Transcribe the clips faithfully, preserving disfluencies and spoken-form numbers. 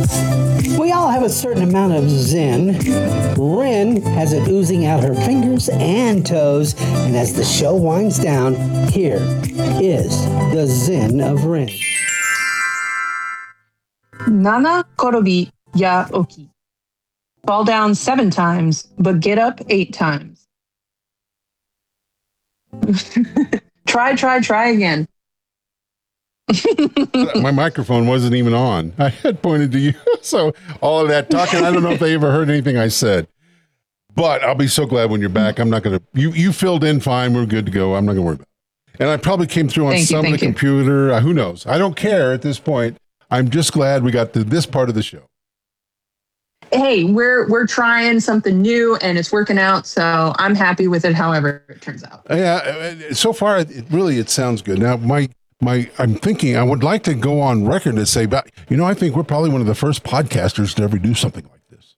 We all have a certain amount of zen. Ren has it oozing out her fingers and toes, and as the show winds down, here is the Zen of Ren. Nana korobi ya oki. Fall down seven times, but get up eight times. Try, try, try again. My microphone wasn't even on. I had pointed to you. So all of that talking, I don't know if they ever heard anything I said. But I'll be so glad when you're back. I'm not going to, you you filled in fine. We're good to go. I'm not going to worry about it. And I probably came through on Thank some you, of the you. computer. Uh, who knows? I don't care at this point. I'm just glad we got to this part of the show. Hey, we're we're trying something new and it's working out, so I'm happy with it however it turns out. Yeah, so far it really it sounds good. Now my my I'm thinking I would like to go on record and say, but you know, I think we're probably one of the first podcasters to ever do something like this.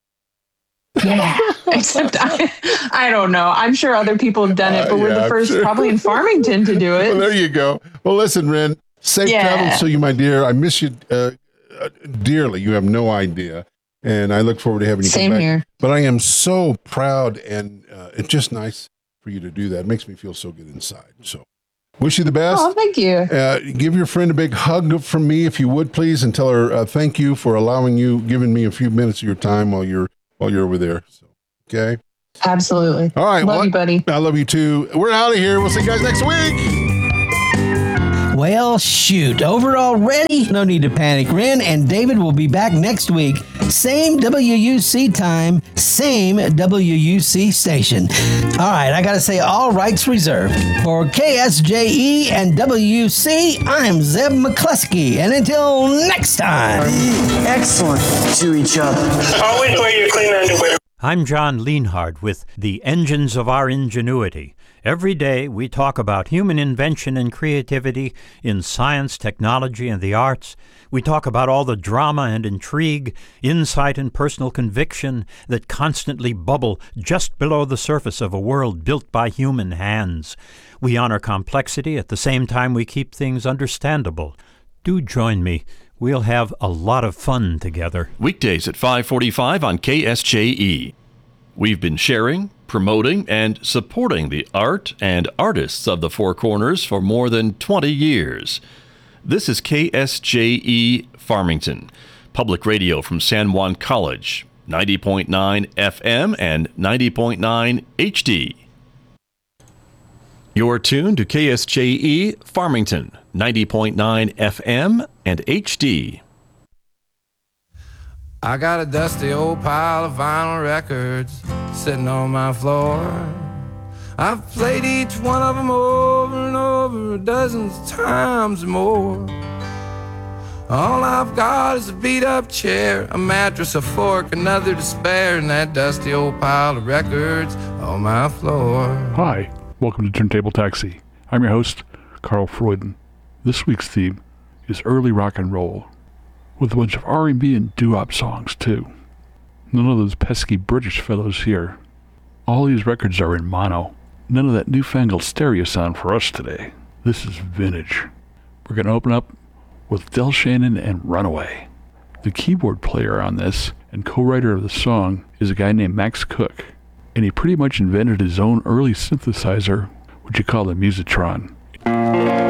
Yeah, except I, I don't know. I'm sure other people have done it, but Uh, we're yeah, the I'm first sure. probably in Farmington to do it. Well, there you go. Well, listen, Ren, safe Yeah. travels to you, my dear. I miss you uh, uh, dearly. You have no idea. And I look forward to having you Same come back. here. But I am so proud, and uh, it's just nice for you to do that. It makes me feel so good inside. So wish you the best. Oh, thank you. Uh, give your friend a big hug from me, if you would, please, and tell her uh, thank you for allowing you, giving me a few minutes of your time while you're while you're over there. So, okay. Absolutely. All right. Love well, you, buddy. I love you too. We're out of here. We'll see you guys next week. Well, shoot. Over already? No need to panic. Ren and David will be back next week. Same W U C time, same W U C station. All right, I got to say, all rights reserved. For K S J E and W U C, I'm Zeb McCluskey. And until next time. Excellent to each other. Always wear your clean underwear. I'm John Leanhard with The Engines of Our Ingenuity. Every day we talk about human invention and creativity in science, technology, and the arts. We talk about all the drama and intrigue, insight and personal conviction that constantly bubble just below the surface of a world built by human hands. We honor complexity at the same time we keep things understandable. Do join me. We'll have a lot of fun together. Weekdays at five forty-five on K S J E. We've been sharing, promoting, and supporting the art and artists of the Four Corners for more than twenty years. This is K S J E Farmington, public radio from San Juan College, ninety point nine F M and ninety point nine H D. You're tuned to K S J E Farmington, ninety point nine F M and H D. I got a dusty old pile of vinyl records sitting on my floor. I've played each one of them over and over dozens of times more. All I've got is a beat-up chair, a mattress, a fork, another to spare, and that dusty old pile of records on my floor. Hi, welcome to Turntable Taxi. I'm your host, Carl Freuden. This week's theme is early rock and roll, with a bunch of R and B and doo-wop songs, too. None of those pesky British fellows here. All these records are in mono. None of that newfangled stereo sound for us today. This is vintage. We're going to open up with Del Shannon and Runaway. The keyboard player on this and co-writer of the song is a guy named Max Cook, and he pretty much invented his own early synthesizer, which he called a Musitron.